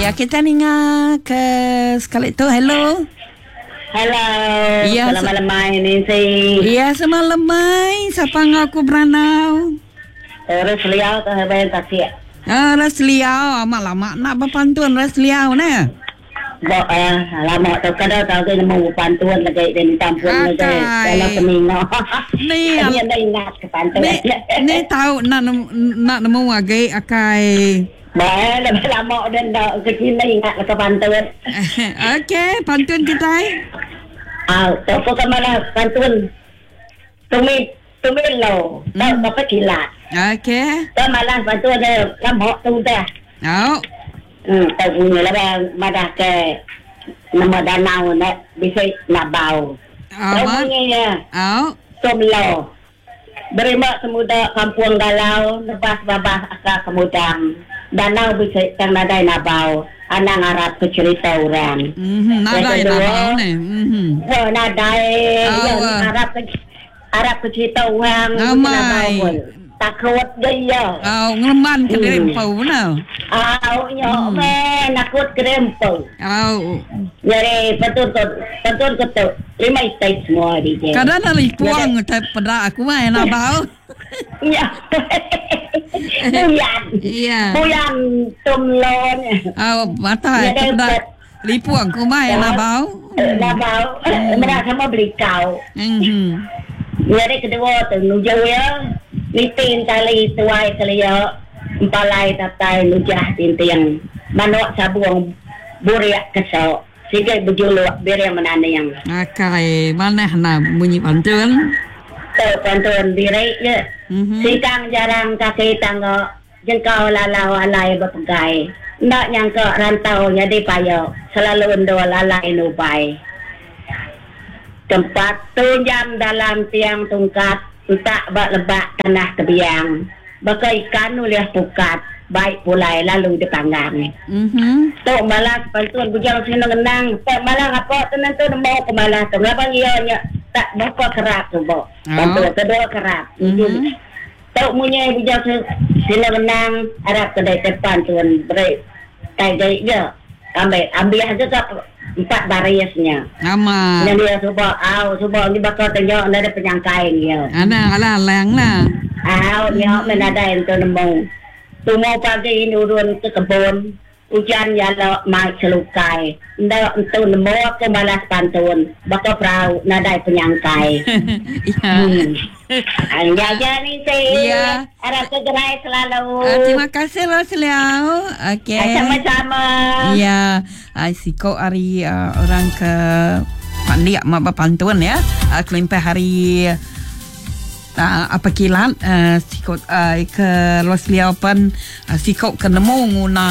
Ya, kita ninga ke sekali tu. Hello. Hello. Ya, Selamat lemai ni si. Ya, semalam mai. Siapa ngaku beranau? Terus liau tu hebben tak siap. Ras liau. Lama nak berpantun ras liau na. Bok lama tu kada tahu ke nemu pantuan lagi dan tampun lagi. Kalau peningo. Ni Dia dah ingat ke pantuan. Ni tahu nak nemu lagi akai. Bah, lama dan dah kecil ingat ke pantuan. Okey, pantun kita. Tu pun malah pantun. Tumil lo. Tak apa kilat. Okey. Tu malah pantun dia lama tu dah. Oh. Tahu punya lah madah ke nama danau nak bisa nak bau. Tahu punya ya. Oh. Somlo. Berimak semuda kampung galau lepas babah akak kemudang. Danau bisa tang nadai nak bau. Anang Arab ke cerita orang. Nadai nak bau ni. Nadai Arab ke cerita orang. Amai. Takut dia. Ngereman ke rempau na. Nakut ke rempau. Jadi betul ketuk. Lima istai semua di je. Kadang nak lipuang pada aku mah nak bau. Ya. Buyan tumlon. Mata lipuang aku mah nak bau. Nak bau. Mereka sama beli kau. Jadi kedua tu nujau ya. Litin tali tuai kaliya empalai tatai lujah tintiang manok sabung buriak kesok sigai bejuluk berang menanang akai mana nak bunyi pantun pantun dirai je sikang jarang kaki tangga jengkau lalau alai berpegai nak nyangka rantau jadi payo selalu ndo lalai nubai tempat tunjam dalam tiang tungkat tak bak lebak tanah kebiang. Baka ikan nuliah pukat. Baik pulai lalu dipanggang. Tok malah pantun bujang sino ngenang. Tok malah apa tenan tu mau ke malah tu. Ngabang ionya tak bapa kerap tu bok. Pantun kedua kerap. Tok munya bujang sino ngenang. Arab kedai tepan tuan berai. Tai je. Ambil aja tak 4 barisnya. Ama. Yang dia subak ni bakal tengok ada penyangkai dia. Ada lang lah. Dia menada itu nemu. Tunggu pagi ini urun ke kebun. Hujan ya lo mai selukai. Ndak itu nemu aku malas pantun. Bakal perahu nada penyangkai. Ya. Ya ni saya. Harap kegerai selalu. Terima kasih Rosliau. Okey. Sama-sama. Ya. Siko hari orang ke Pandiak mak pantun ya. Kelimpai hari apa kilat siko ke Rosliau pan siko ke nemu nguna